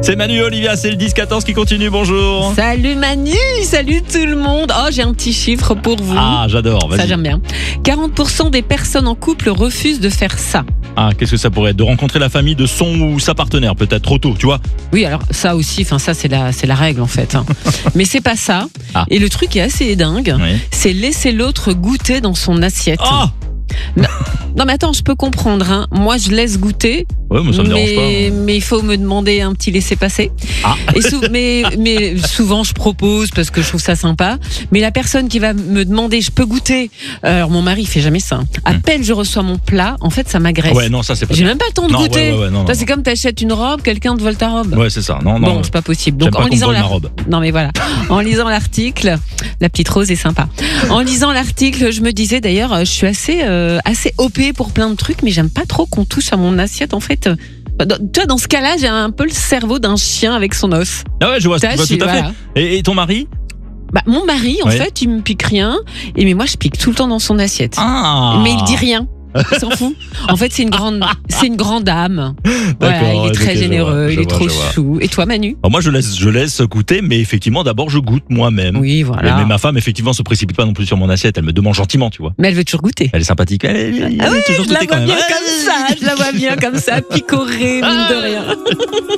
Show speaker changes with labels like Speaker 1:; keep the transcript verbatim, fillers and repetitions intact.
Speaker 1: C'est Manu et Olivia, c'est le dix quatorze qui continue, bonjour.
Speaker 2: Salut Manu, salut tout le monde. Oh, j'ai un petit chiffre pour vous.
Speaker 1: Ah, j'adore, vas-y.
Speaker 2: Ça, j'aime bien. quarante pour cent des personnes en couple refusent de faire ça.
Speaker 1: Ah, qu'est-ce que ça pourrait être? De rencontrer la famille de son ou sa partenaire, peut-être trop tôt, tu vois?
Speaker 2: Oui, alors ça aussi, enfin ça c'est la, c'est la règle en fait. Hein. Mais c'est pas ça.
Speaker 1: Ah.
Speaker 2: Et le truc est assez dingue,
Speaker 1: Oui.
Speaker 2: c'est laisser l'autre goûter dans son assiette.
Speaker 1: Oh
Speaker 2: non, non mais attends, je peux comprendre. Hein. Moi je laisse goûter.
Speaker 1: Ouais, mais ça me dérange
Speaker 2: mais,
Speaker 1: pas.
Speaker 2: mais il faut me demander un petit laisser-passer.
Speaker 1: Ah.
Speaker 2: Et sou- mais, mais souvent je propose parce que je trouve ça sympa. Mais la personne qui va me demander, je peux goûter. Alors mon mari il fait jamais ça. À
Speaker 1: Hmm.
Speaker 2: peine je reçois mon plat, en fait ça m'agresse.
Speaker 1: Ouais, non, ça c'est pas
Speaker 2: J'ai
Speaker 1: bien.
Speaker 2: même pas le temps de
Speaker 1: Non,
Speaker 2: goûter.
Speaker 1: ouais, ouais, ouais, non, non,
Speaker 2: Toi,
Speaker 1: non.
Speaker 2: c'est comme t'achètes une robe, quelqu'un te vole ta robe.
Speaker 1: Ouais, c'est ça. Non, non.
Speaker 2: Bon, c'est pas possible.
Speaker 1: J'aime
Speaker 2: Donc
Speaker 1: pas
Speaker 2: en
Speaker 1: qu'on me
Speaker 2: lisant
Speaker 1: vole
Speaker 2: la...
Speaker 1: ma robe.
Speaker 2: Non mais voilà. En lisant l'article, la petite rose est sympa. En lisant l'article, je me disais d'ailleurs, je suis assez euh, assez O P pour plein de trucs, mais j'aime pas trop qu'on touche à mon assiette en fait. Dans, tu vois, dans ce cas-là, j'ai un peu le cerveau d'un chien avec son os.
Speaker 1: Ah ouais, je vois, je
Speaker 2: Ça,
Speaker 1: vois
Speaker 2: je suis-
Speaker 1: tout à fait.
Speaker 2: voilà.
Speaker 1: Et, et ton mari?
Speaker 2: Bah, mon mari, en
Speaker 1: Ouais.
Speaker 2: fait, il me pique rien, et mais moi, je pique tout le temps dans son assiette.
Speaker 1: Ah.
Speaker 2: Mais il dit rien. Il s'en fout. En fait, c'est une grande, c'est une grande âme. Voilà,
Speaker 1: D'accord,
Speaker 2: il est très
Speaker 1: ok, je
Speaker 2: généreux,
Speaker 1: vois,
Speaker 2: il
Speaker 1: je
Speaker 2: est
Speaker 1: vois,
Speaker 2: trop
Speaker 1: je vois.
Speaker 2: chou. Et toi, Manu?
Speaker 1: Alors moi, je laisse, je laisse goûter, mais effectivement, d'abord, je goûte moi-même.
Speaker 2: Oui, voilà.
Speaker 1: Mais, mais ma femme, effectivement, se précipite pas non plus sur mon assiette. Elle me demande gentiment, tu vois.
Speaker 2: Mais elle veut toujours goûter.
Speaker 1: Elle est sympathique. Elle, elle, elle
Speaker 2: Ah
Speaker 1: veut
Speaker 2: ouais,
Speaker 1: toujours
Speaker 2: je la
Speaker 1: goûter
Speaker 2: vois
Speaker 1: quand même.
Speaker 2: bien comme ça, je la vois bien comme ça, picorée, mine de rien.